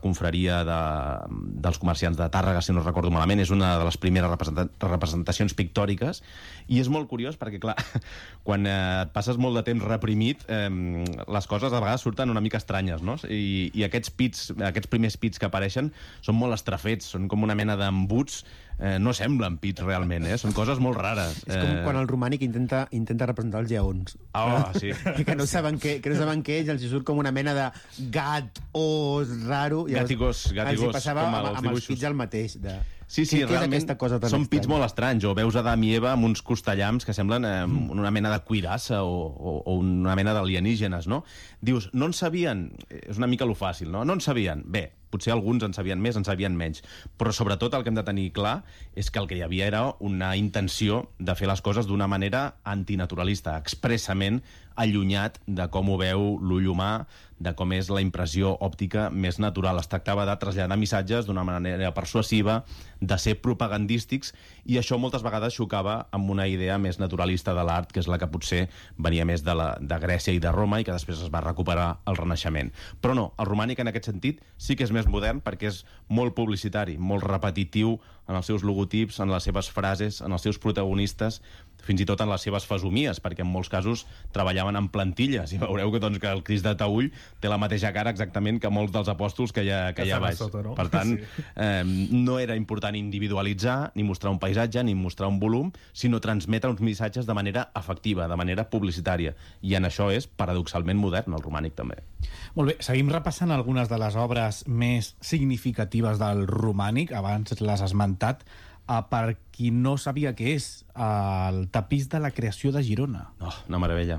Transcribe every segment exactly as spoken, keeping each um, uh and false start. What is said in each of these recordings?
confraria de, dels comerciants de Tàrrega, si no recordo malament. És una de les primeres representa representacions pictòriques, i és molt curiós perquè, clar, quan eh, passes molt de temps reprimit, eh, les coses a vegades surten una mica estranyes, no? I, i aquests pits, aquests primers pits que apareixen són molt estrafets, són com una mena d'embuts. Eh, no semblen pits realment, eh? Són coses molt rares. És com quan el romànic intenta, intenta representar els lleons. Oh, sí. que no saben què, que no saben què és, els surt com una mena de gat os raro. Gatigós, gatigós. Els hi passava com amb, amb els pits el mateix. De... Sí, sí, què, realment què cosa són pits estranya? molt estranys, o veus Adam i Eva amb uns costellams que semblen eh, mm. una mena de cuirassa o, o, o una mena d'alienígenes, no? Dius, no en sabien, és una mica lo fàcil, no? No en sabien, bé, potser alguns en sabien més, en sabien menys, però sobretot el que hem de tenir clar és que el que hi havia era una intenció de fer les coses d'una manera antinaturalista, expressament allunyat de com ho veu l'ull humà, de com és la impressió òptica més natural. Es tractava de traslladar missatges d'una manera persuasiva, de ser propagandístics, i això moltes vegades xocava amb una idea més naturalista de l'art, que és la que potser venia més de, la, de Grècia i de Roma, i que després es va recuperar al Renaixement. Però no, el romànic en aquest sentit sí que és més modern, perquè és molt publicitari, molt repetitiu en els seus logotips, en les seves frases, en els seus protagonistes, fins i tot en les seves fesomies, perquè en molts casos treballaven en plantilles, i veureu que, doncs, que el Crist de Taüll té la mateixa cara exactament que molts dels apòstols que hi ha, que hi ha baix. Sota, no? Per tant, sí. eh, no era important individualitzar, ni mostrar un paisatge, ni mostrar un volum, sinó transmetre uns missatges de manera efectiva, de manera publicitària. I en això és paradoxalment modern, el romànic també. Molt bé, seguim repassant algunes de les obres més significatives del romànic, abans les has esmentat. Uh, per qui no sabia què és, uh, el tapís de la creació de Girona. Oh, una meravella.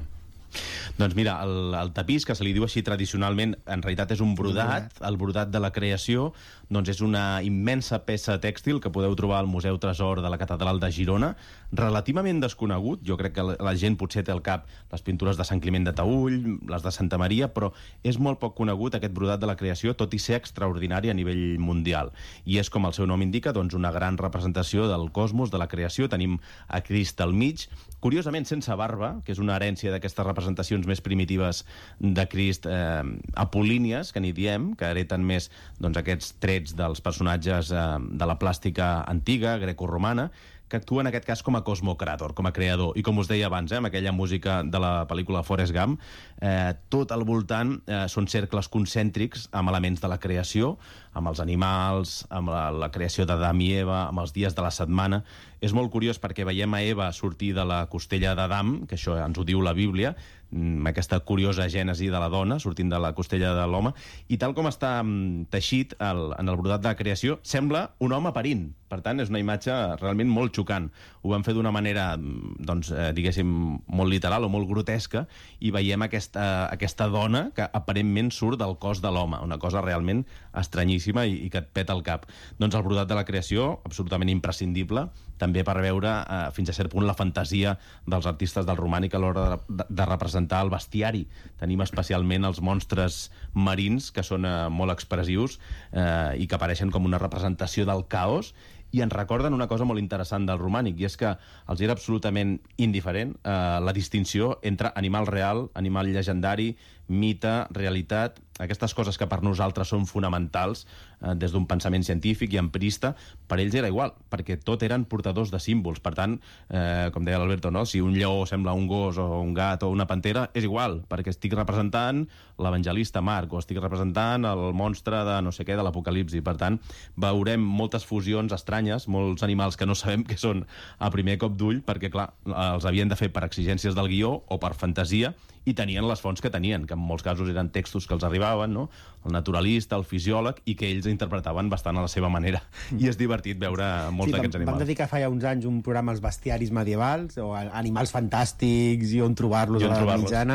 Doncs mira, el, el tapís, que se li diu així tradicionalment, en realitat és un brodat. El brodat de la creació doncs és una immensa peça tèxtil que podeu trobar al Museu Tresor de la Catedral de Girona, relativament desconegut. Jo crec que la, la gent potser té al cap les pintures de Sant Climent de Taüll, les de Santa Maria, però és molt poc conegut aquest brodat de la creació, tot i ser extraordinari a nivell mundial. I és, com el seu nom indica, doncs una gran representació del cosmos, de la creació. Tenim a Crist al mig, curiosament sense barba, que és una herència d'aquestes representacions més primitives de Crist eh, apolínies, que n'hi diem, que hereten més doncs, aquests trets dels personatges eh, de la plàstica antiga, grecorromana, que actua en aquest cas com a cosmocràtor, com a creador. I com us deia abans, eh, amb aquella música de la pel·lícula Forrest Gump, eh, tot al voltant eh, són cercles concèntrics amb elements de la creació, amb els animals, amb la, la creació d'Adam i Eva, amb els dies de la setmana. És molt curiós perquè veiem a Eva sortir de la costella d'Adam, que això ens ho diu la Bíblia, aquesta curiosa gènesi de la dona sortint de la costella de l'home, i tal com està teixit el, en el brodat de la creació, sembla un home parint. Per tant, és una imatge realment molt xocant. Ho van fer d'una manera, doncs, eh, diguéssim, molt literal o molt grotesca, i veiem aquesta, aquesta dona que aparentment surt del cos de l'home, una cosa realment estranyíssima i, i que et peta el cap. Doncs el brodat de la creació, absolutament imprescindible, també per veure eh, fins a cert punt la fantasia dels artistes del romànic a l'hora de, de, de representar el bestiari. Tenim especialment els monstres marins, que són eh, molt expressius eh, i que apareixen com una representació del caos, i ens recorden una cosa molt interessant del romànic, i és que els era absolutament indiferent eh, la distinció entre animal real, animal llegendari, mite, realitat, aquestes coses que per nosaltres són fonamentals eh, des d'un pensament científic i emprista, per ells era igual, perquè tot eren portadors de símbols. Per tant, eh, com deia l'Alberto, no? Si un lleó sembla un gos o un gat o una pantera, és igual, perquè estic representant l'evangelista Marc o estic representant el monstre de no sé què de l'Apocalipsi. Per tant, veurem moltes fusions estranyes, molts animals que no sabem què són a primer cop d'ull, perquè, clar, els havien de fer per exigències del guió o per fantasia, i tenien les fonts que tenien, que en molts casos eren textos que els arribaven, no? El naturalista, el fisiòleg, i que ells interpretaven bastant a la seva manera. I és divertit veure molts sí, d'aquests animals. Vam dedicar fa ja uns anys un programa als bestiaris medievals, o animals fantàstics, i on trobar-los a la mitjana,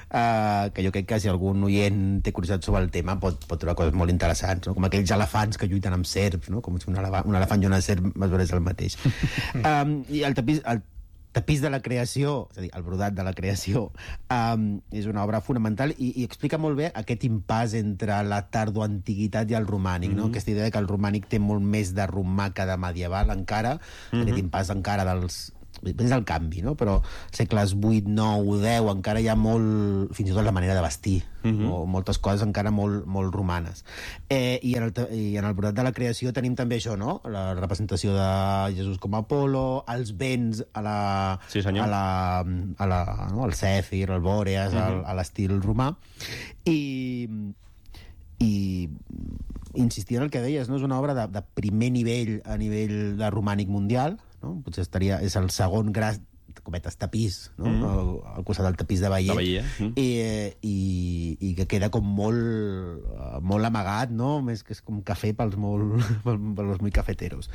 uh, que jo crec que si algun oient té curiositat sobre el tema pot, pot trobar coses molt interessants, no? Com aquells elefants que lluiten amb serps, no? Com si un elefant, un elefant i una serp és el mateix. um, I el tapís... El tapís de la creació, és a dir, el brodat de la creació, um, és una obra fonamental i, i explica molt bé aquest impàs entre la tardoantiguitat i el romànic, mm-hmm. no? Aquesta idea que el romànic té molt més de romà que de medieval encara, mm-hmm. aquest impàs encara dels és el canvi, no? Però segles vuit, nou, deu encara hi ha molt, fins i tot la manera de vestir, uh-huh. o moltes coses encara molt, molt romanes. Eh, i, en el, I en el brodat de la creació tenim també això, no? La representació de Jesús com a Apolo, els vents a la, sí, senyor. a la, a la, no? al Cèfir, al Bòreas, uh-huh. a l'estil romà. I, i insistir en el que deies, no? És una obra de, de primer nivell a nivell de romànic mundial, no? Potser estaria, és el segon gran cometes tapís, no? Mm. al, al costat del tapís de Bayer, de Bayer. Mm. I, i, i que queda com molt, molt amagat, no? Més que és com cafè pels, molt, pels muy cafeteros.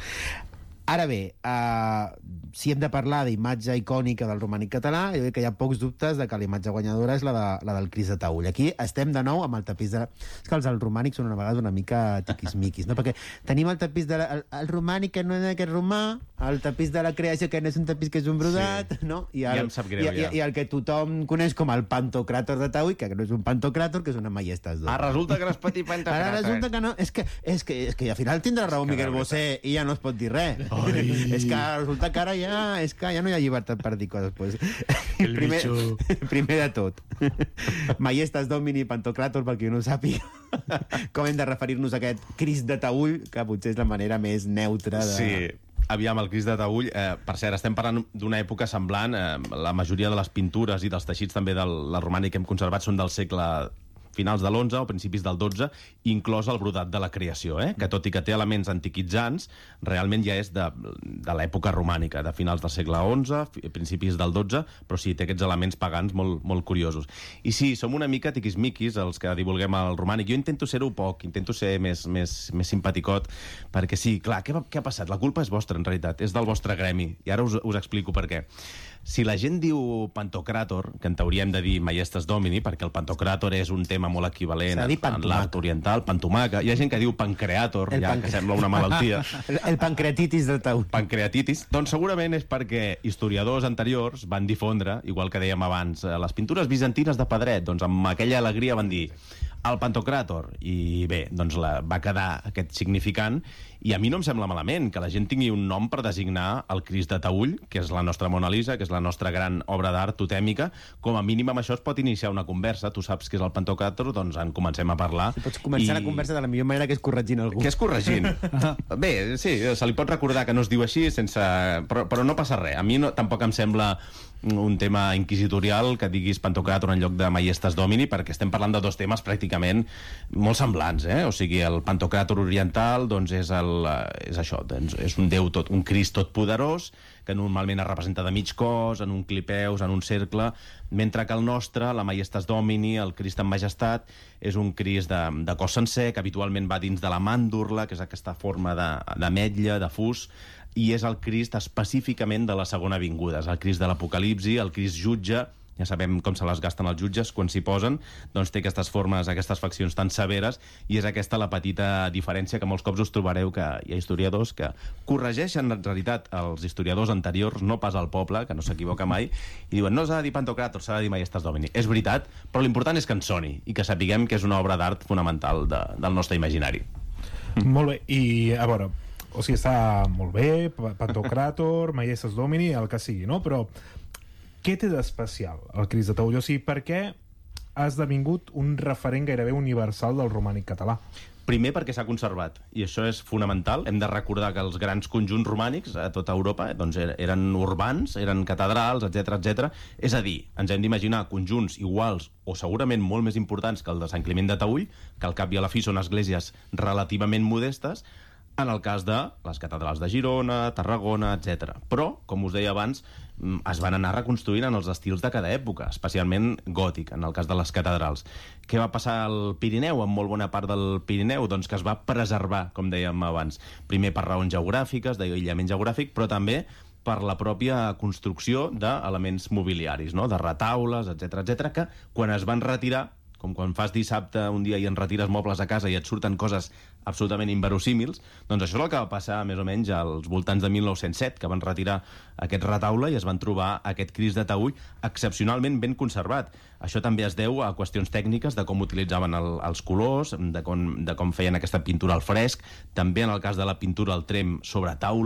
Ara bé, uh, si hem de parlar d'imatge icònica del romànic català, jo crec que hi ha pocs dubtes de que la imatge guanyadora és la, de, la del Crist de Taüll. Aquí estem de nou amb el tapís de... La... És que els el romànics són una vegada una mica tiquismiquis, no? Perquè tenim el tapís de la... el, el romànic que no és aquest romà, el tapís de la creació que no és un tapís que és un brodat, sí. no? I el, ja em sap greu, i, ja. I, I el que tothom coneix com el pantocràtor de Taüll, que no és un pantocràtor, que és una majestas d'or. Ah, resulta que no és petit pantocràtor. Ara resulta que no... És que, és que, és que al final tindrà raó Miquel Bosé i ja no es pot dir res. És que resulta que ara ja, és que ja no hi ha llibertat per dir coses. Pues. El primer, bicho. primer de tot. Majestas Domini Pantocràtor, per qui no ho sàpiga. Com hem de referir-nos a aquest Crist de Taüll, que potser és la manera més neutra de... Sí, aviam, el Crist de Taüll, eh, per cert, estem parlant d'una època semblant, eh, la majoria de les pintures i dels teixits també del la romànic que hem conservat són del segle finals de l'onze o principis del dotze, inclòs el brodat de la creació, eh? Que tot i que té elements antiquitzants, realment ja és de, de l'època romànica, de finals del segle onze, principis del dotze, però sí, té aquests elements pagans molt, molt curiosos. I sí, som una mica tiquismiquis, els que divulguem el romànic. Jo intento ser-ho poc, intento ser més, més, més simpaticot, perquè sí, clar, què, què ha passat? La culpa és vostra, en realitat, és del vostre gremi, i ara us, us explico per què. Si la gent diu Pantocràtor, que en teoria hem de dir Majestas Domini, perquè el Pantocràtor és un tema molt equivalent en l'art oriental, Pantomaca. Hi ha gent que diu Pancreator, ja, pancre... que sembla una malaltia. el, el pancreatitis del Taüll. Pancreatitis. Doncs segurament és perquè historiadors anteriors van difondre, igual que dèiem abans, les pintures bizantines de Pedret, doncs amb aquella alegria van dir el Pantocràtor, i bé, doncs la, va quedar aquest significant, i a mi no em sembla malament que la gent tingui un nom per designar el Crist de Taüll, que és la nostra Mona Lisa, que és la nostra gran obra d'art totèmica. Com a mínim amb això es pot iniciar una conversa. Tu saps què és el Pantocràtor, doncs en comencem a parlar. Si pots començar i... la conversa de la millor manera, que és corregint algú. Que és corregint. Bé, sí, se li pot recordar que no es diu així, sense... però, però no passa res. A mi no, tampoc em sembla un tema inquisitorial que diguis Pantocràtor en lloc de Majestas Domini, perquè estem parlant de dos temes pràcticament molt semblants, eh? O sigui, el Pantocràtor oriental doncs és, el, és això, doncs és un déu tot, un Crist totpoderós, que normalment es representa de mig cos, en un clipeus, en un cercle, mentre que el nostre, la Majestas Domini, el Crist en majestat, és un Crist de, de cos sencer, que habitualment va dins de la màndorla, que és aquesta forma d'ametlla, de, de fus, i és el Crist específicament de la segona vinguda. És el Crist de l'Apocalipsi, el Crist jutge, ja sabem com se les gasten els jutges quan s'hi posen, doncs té aquestes formes, aquestes faccions tan severes, i és aquesta la petita diferència que molts cops us trobareu que hi ha historiadors que corregeixen en realitat els historiadors anteriors, no pas al poble, que no s'equivoca mai, i diuen no s'ha de dir Pantocràtor, s'ha de dir Majestas Domini. És veritat, però l'important és que en soni i que sapiguem que és una obra d'art fonamental de, del nostre imaginari. Molt bé, i a veure, o sigui, està molt bé, Pantocràtor, Majestas Domini, el que sigui, no? Però què té d'especial el Crist de Taüll? O sigui, per què ha esdevingut un referent gairebé universal del romànic català? Primer perquè s'ha conservat, i això és fonamental. Hem de recordar que els grans conjunts romànics a tota Europa doncs, eren urbans, eren catedrals, etcètera, etcètera. És a dir, ens hem d'imaginar conjunts iguals o segurament molt més importants que el de Sant Climent de Taüll, que al cap i a la fi són esglésies relativament modestes, en el cas de les catedrals de Girona, Tarragona, etcètera. Però, com us deia abans, es van anar reconstruint en els estils de cada època, especialment gòtic, en el cas de les catedrals. Què va passar al Pirineu, en molt bona part del Pirineu? Doncs que es va preservar, com dèiem abans, primer per raons geogràfiques, d'aïllament geogràfic, però també per la pròpia construcció d'elements mobiliaris, no? De retaules, etcètera, etcètera, que quan es van retirar, com quan fas dissabte un dia i en retires mobles a casa i et surten coses absolutament inverosímils, doncs això és el que va passar més o menys als voltants de mil nou-cents set, que van retirar aquest retaule i es van trobar aquest Crist de Taüll excepcionalment ben conservat. Això també es deu a qüestions tècniques de com utilitzaven el, els colors, de com, de com feien aquesta pintura al fresc, també en el cas de la pintura al trem sobre taula,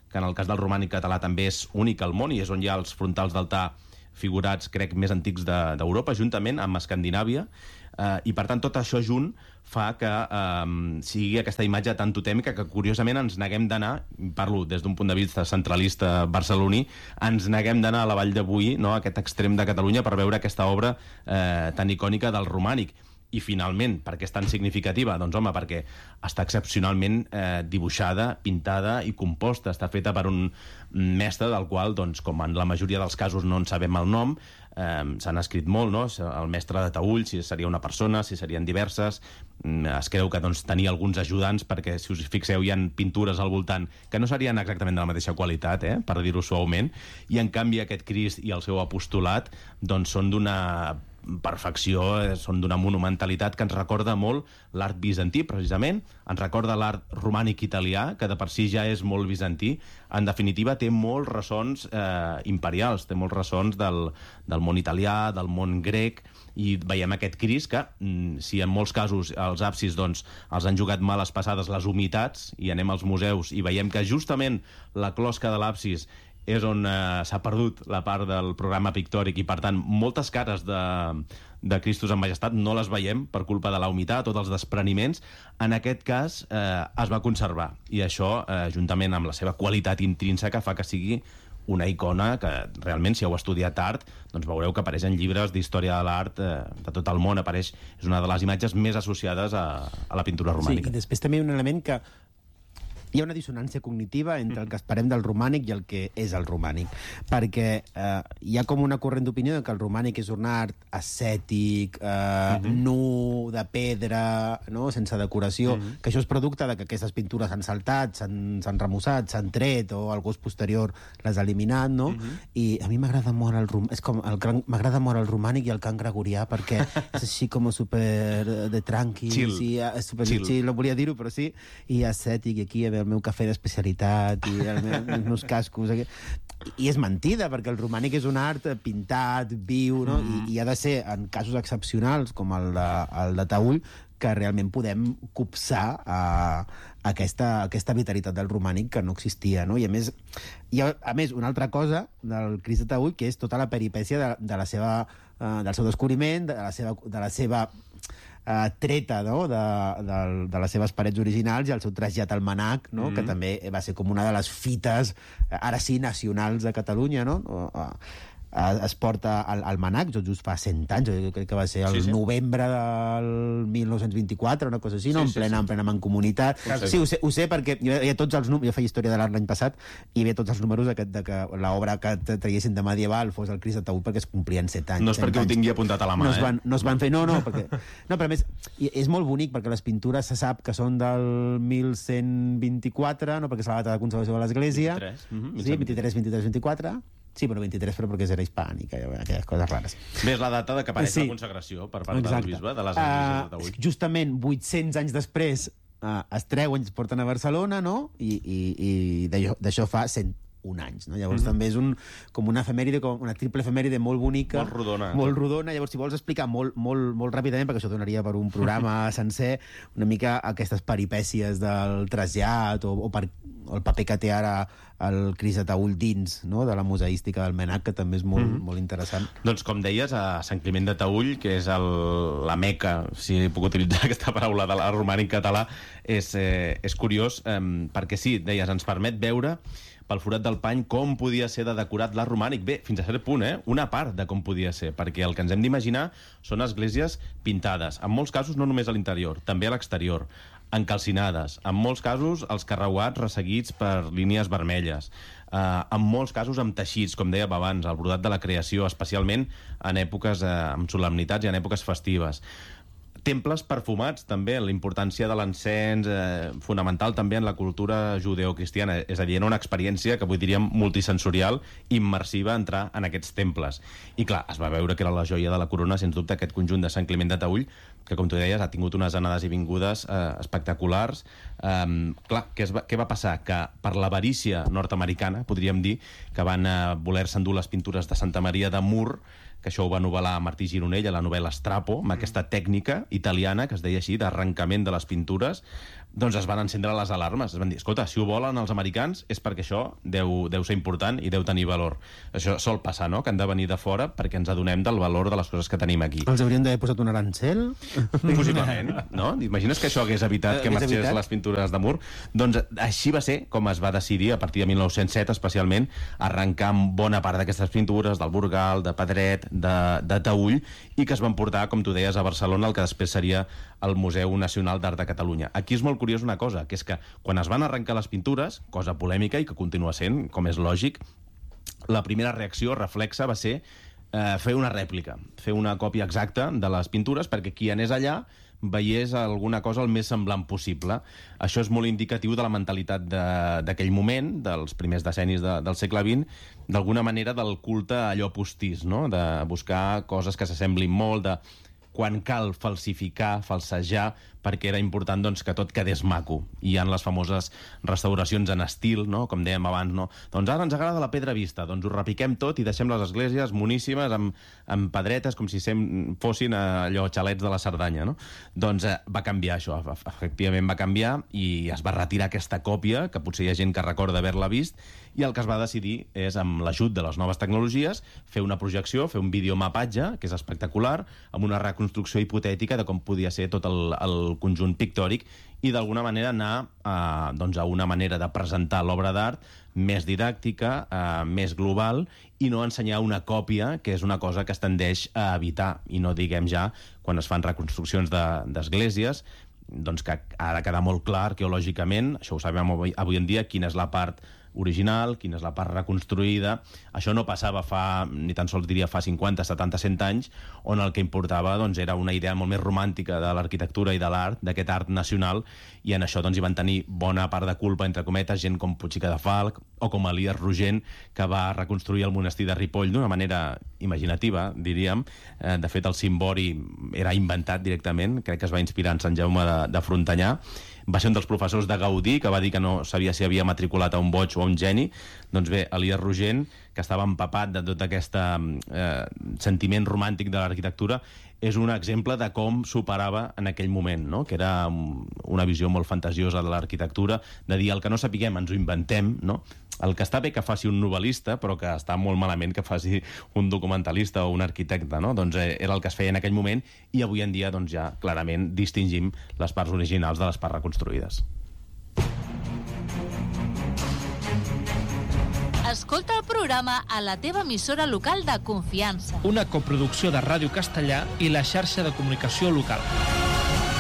que en el cas del romànic català també és únic al món i és on hi ha els frontals d'altar figurats, crec, més antics d'Europa, de, juntament amb Escandinàvia, eh, i per tant tot això junt fa que eh, sigui aquesta imatge tan totèmica que curiosament ens neguem d'anar, parlo des d'un punt de vista centralista barceloní, ens neguem d'anar a la Vall de Boí, no, a aquest extrem de Catalunya, per veure aquesta obra eh, tan icònica del romànic. I finalment, per què és tan significativa? Doncs home, perquè està excepcionalment eh, dibuixada, pintada i composta. Està feta per un mestre del qual, doncs, com en la majoria dels casos no en sabem el nom, eh, s'han escrit molt, no? El mestre de Taüll, si seria una persona, si serien diverses. Es creu que doncs, tenia alguns ajudants, perquè, si us fixeu, hi ha pintures al voltant que no serien exactament de la mateixa qualitat, eh, per dir-ho suaument, i en canvi aquest Crist i el seu apostolat doncs, són d'una perfecció, són d'una monumentalitat que ens recorda molt l'art bizantí, precisament, ens recorda l'art romànic italià, que de per si ja és molt bizantí. En definitiva, té molts ressons eh, imperials, té molts ressons del, del món italià, del món grec, i veiem aquest Crist que, si en molts casos els absis doncs, els han jugat males passades les humitats, i anem als museus i veiem que justament la closca de l'absis és on eh, s'ha perdut la part del programa pictòric i, per tant, moltes cares de, de Cristos en Majestat no les veiem per culpa de la humitat, tots els despreniments. En aquest cas eh, es va conservar, i això, eh, juntament amb la seva qualitat intrínseca, fa que sigui una icona que realment, si heu estudiat art, doncs veureu que apareix en llibres d'història de l'art eh, de tot el món. Apareix, és una de les imatges més associades a, a la pintura romànica. Sí, i després també hi ha un element que hi ha una dissonància cognitiva entre el que esperem del romànic i el que és el romànic, perquè eh, hi ha com una corrent d'opinió que el romànic és un art ascètic, eh, uh-huh. nu, de pedra, no? Sense decoració, uh-huh. que això és producte de que aquestes pintures s'han saltat, s'han remussat, s'han tret, o el gust posterior les ha eliminat, no? Uh-huh. I a mi m'agrada molt el romànic, és com m'agrada molt el romànic i el cant gregorià, perquè és així com super de tranqui, chill. Sí, és super chill. chill, no volia dir-ho, però sí, i ascètic, i aquí a el meu cafè d'especialitat i el meu, els meus cascos. I és mentida, perquè el romànic és un art pintat, viu, no? Mm. I, i ha de ser, en casos excepcionals, com el de, el de Taüll, que realment podem copsar a, a aquesta, aquesta vitalitat del romànic que no existia, no? I a més, hi ha, a més, una altra cosa del Crist de Taüll, que és tota la peripècia de, de la seva, uh, del seu descobriment, de la seva, de la seva Uh, treta, no? de, de, de les seves parets originals i el seu trasllat al Manac, no? Mm-hmm. Que també va ser com una de les fites, ara sí, nacionals de Catalunya, no? Uh, es porta al, al Manac, just fa cent anys, jo crec que va ser el sí, sí. novembre del mil nou-cents vint-i-quatre, una cosa així, no? Sí, en, plena, sí, sí. en plena mancomunitat. Sí, sí ho, sé, ho sé perquè hi havia tots els números, jo feia història de l'art l'any passat, i hi havia tots els números de que, de que l'obra que traiessin de medieval fos el Crist de Taüll perquè es complien set anys. No és perquè anys. Ho tingui apuntat a la mà, no es van, eh? No es van fer, no, no, perquè... No, però a més, és molt bonic perquè les pintures se sap que són del mil cent vint-i-quatre, no? Perquè és la data de conservació de l'Església. vint-i-tres. Mm-hmm. Sí, vint-i-tres, vint-i-tres, vint-i-quatre. Sí, però vint-i-tres, però perquè era hispànica, aquelles coses rares. Bé, és la data de que apareix sí. la consagració per part Exacte. Del bisbe de les Esglésies de Taüll. Uh, justament vuit-cents anys després uh, es treuen i es porten a Barcelona, no? I, i, i d'això fa cent un anys, no? Llavors mm-hmm. també és un, com una efemèride, com una triple efemèride molt bonica. Molt rodona. Molt rodona. Llavors, si vols explicar molt, molt, molt ràpidament, perquè això donaria per un programa sencer, una mica aquestes peripècies del trasllat o, o, per, o el paper que té ara el Crist de Taüll dins, no? De la museística del Mnac, que també és molt, mm-hmm. molt interessant. Doncs, com deies, a Sant Climent de Taüll, que és el, la meca, si puc utilitzar aquesta paraula de l'art romànic català, és, eh, és curiós, eh, perquè sí, deies, ens permet veure pel forat del pany com podia ser de decorat l'art romànic. Bé, fins a cert punt, eh? Una part de com podia ser, perquè el que ens hem d'imaginar són esglésies pintades, en molts casos no només a l'interior, també a l'exterior, encalcinades, en molts casos els carreuats resseguits per línies vermelles, eh, en molts casos amb teixits, com dèiem abans, el brodat de la creació, especialment en èpoques, eh, amb solemnitats i en èpoques festives. Temples perfumats, també, la importància de l'encens, eh, fonamental també en la cultura judeocristiana, és a dir, en una experiència que avui diríem multisensorial, immersiva, entrar en aquests temples. I clar, es va veure que era la joia de la corona, sens dubte, aquest conjunt de Sant Climent de Taüll, que, com tu deies, ha tingut unes anades i vingudes eh, espectaculars. Eh, clar, què, es va, què va passar? Que per l'avarícia nord-americana, podríem dir, que van eh, voler-se endur les pintures de Santa Maria de Mur, que això ho va novel·lar Martí Gironell a la novel·la Strapo, amb aquesta tècnica italiana, que es deia així, d'arrencament de les pintures, doncs es van encendre les alarmes. Es van dir, escolta, si ho volen els americans és perquè això deu, deu ser important i deu tenir valor. Això sol passar, no?, que han de venir de fora perquè ens adonem del valor de les coses que tenim aquí. Els haurien d'haver posat un arancel? Possiblement, no? Imagines que això hagués evitat que marxés les pintures de mur? Doncs així va ser com es va decidir, a partir de mil nou-cents set especialment, arrencar bona part d'aquestes pintures, del Burgal, de Pedret, de, de Taüll, i que es van portar, com tu deies, a Barcelona, el que després seria el Museu Nacional d'Art de Catalunya. Aquí és molt curiós una cosa, que és que quan es van arrencar les pintures, cosa polèmica i que continua sent, com és lògic, la primera reacció reflexa va ser eh, fer una rèplica, fer una còpia exacta de les pintures perquè qui anés allà veiés alguna cosa el més semblant possible. Això és molt indicatiu de la mentalitat d'aquell moment, dels primers decennis de, del segle vint, d'alguna manera del culte a allò postís, no?, de buscar coses que s'assemblin molt, de quan cal falsificar, falsejar, perquè era important doncs, que tot quedés maco. I hi ha les famoses restauracions en estil, no?, com dèiem abans, no? Doncs ara ens agrada la pedra vista, doncs ho repiquem tot i deixem les esglésies moníssimes amb, amb pedretes com si sem fossin allò xalets de la Cerdanya, no? Doncs eh, va canviar això, efectivament va canviar i es va retirar aquesta còpia, que potser hi ha gent que recorda haver-la vist, i el que es va decidir és, amb l'ajut de les noves tecnologies, fer una projecció, fer un videomapatge, que és espectacular, amb una reconstrucció hipotètica de com podia ser tot el, el conjunt pictòric i d'alguna manera anar a, doncs a una manera de presentar l'obra d'art més didàctica, eh, més global, i no ensenyar una còpia, que és una cosa que es tendeix a evitar, i no diguem ja quan es fan reconstruccions d'esglésies, doncs que ha de quedar molt clar arqueològicament, això ho sabem avui, avui en dia, quina és la part original, quina és la part reconstruïda. Això no passava fa, ni tan sols diria fa cinquanta, setanta, cent anys, on el que importava doncs, era una idea molt més romàntica de l'arquitectura i de l'art, d'aquest art nacional, i en això doncs, hi van tenir bona part de culpa, entre cometes, gent com Puig i Cadafalch o com Elies Rogent, que va reconstruir el monestir de Ripoll d'una manera imaginativa, diríem. De fet, el cimbori era inventat directament, crec que es va inspirar en Sant Jaume de, de Frontanyà. Va ser un dels professors de Gaudí, que va dir que no sabia si havia matriculat a un boig o a un geni. Doncs bé, Elies Rogent, que estava empapat de tot aquest eh, sentiment romàntic de l'arquitectura, és un exemple de com s'operava en aquell moment, no?, que era una visió molt fantasiosa de l'arquitectura, de dir el que no sapiguem ens ho inventem, no? El que està bé que faci un novel·lista, però que està molt malament que faci un documentalista o un arquitecte, no? Doncs eh, era el que es feia en aquell moment, i avui en dia doncs, ja clarament distingim les parts originals de les parts reconstruïdes. Escolta el programa a la teva emissora local de confiança. Una coproducció de Ràdio Castellà i la xarxa de comunicació local.